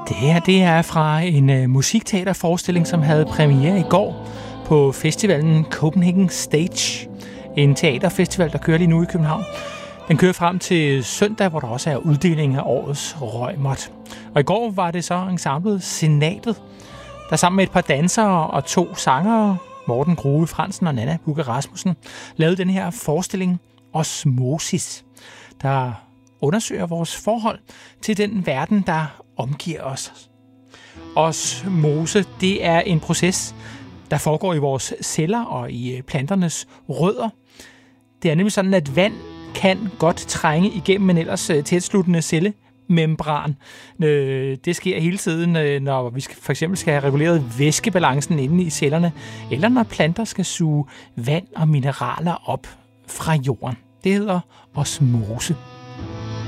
Det her, det er fra en musikteaterforestilling, som havde premiere i går på festivalen Copenhagen Stage. En teaterfestival, der kører lige nu i København. Den kører frem til søndag, hvor der også er uddeling af årets Reumert. Og i går var det så ensemblet Senatet, der sammen med et par dansere og 2 sangere, Morten Grue Fransen og Nanna Bugge Rasmussen, lavede den her forestilling Osmosis, der undersøger vores forhold til den verden, der omgiver os. Osmose, det er en proces, der foregår i vores celler og i planternes rødder. Det er nemlig sådan, at vand kan godt trænge igennem en ellers tætsluttende cellemembran. Det sker hele tiden, når vi for eksempel skal have reguleret væskebalancen inde i cellerne, eller når planter skal suge vand og mineraler op fra jorden. Det hedder osmose.